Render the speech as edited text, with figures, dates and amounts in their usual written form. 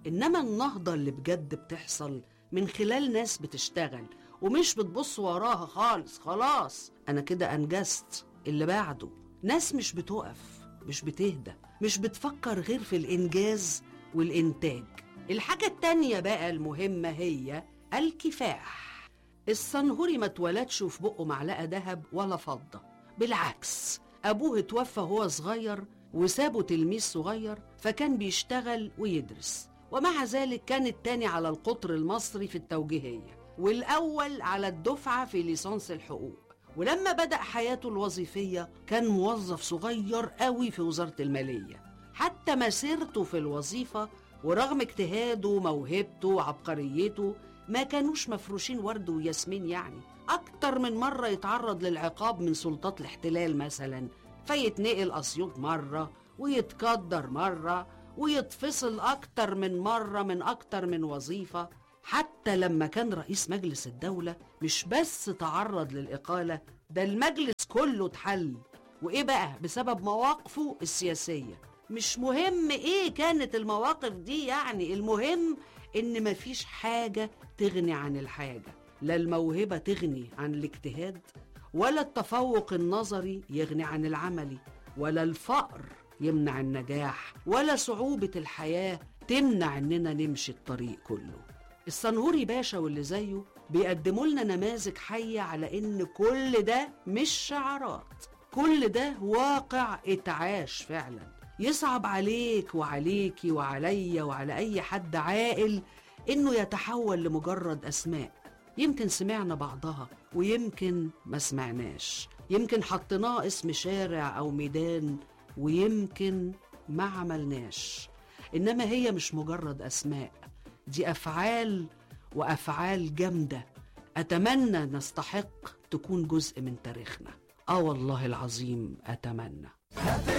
إنما النهضة اللي بجد بتحصل من خلال ناس بتشتغل ومش بتبص وراها خالص. خلاص أنا كده أنجزت. اللي بعده ناس مش بتقف، مش بتهدى، مش بتفكر غير في الإنجاز والإنتاج. الحاجة التانية بقى المهمة هي الكفاح. الصنهوري ما اتولدش في بقه معلقة دهب ولا فضة، بالعكس أبوه اتوفى وهو صغير وسابه تلميذ صغير، فكان بيشتغل ويدرس، ومع ذلك كان التاني على القطر المصري في التوجيهية والأول على الدفعة في ليسانس الحقوق. ولما بدأ حياته الوظيفية كان موظف صغير قوي في وزارة المالية. حتى مسيرته في الوظيفة ورغم اجتهاده وموهبته وعبقريته ما كانوش مفروشين ورد وياسمين، يعني أكتر من مرة يتعرض للعقاب من سلطات الاحتلال مثلا، فيتنقل أسيوط مرة ويتقدر مرة ويتفصل أكتر من مرة من أكتر من وظيفة. حتى لما كان رئيس مجلس الدولة مش بس تعرض للإقالة، ده المجلس كله اتحل. وإيه بقى؟ بسبب مواقفه السياسية. مش مهم إيه كانت المواقف دي، يعني المهم إن مفيش حاجة تغني عن الحاجة، لا الموهبة تغني عن الاجتهاد، ولا التفوق النظري يغني عن العملي، ولا الفقر يمنع النجاح، ولا صعوبة الحياة تمنع إننا نمشي الطريق كله. الصنهوري باشا واللي زيه بيقدموا لنا نماذج حية على إن كل ده مش شعارات، كل ده واقع اتعاش فعلا. يصعب عليك وعليكي وعليا وعلى أي حد عاقل إنه يتحول لمجرد أسماء. يمكن سمعنا بعضها ويمكن ما سمعناش، يمكن حطيناه اسم شارع أو ميدان ويمكن ما عملناش. إنما هي مش مجرد أسماء، دي أفعال، وأفعال جامدة أتمنى نستحق تكون جزء من تاريخنا. والله العظيم أتمنى.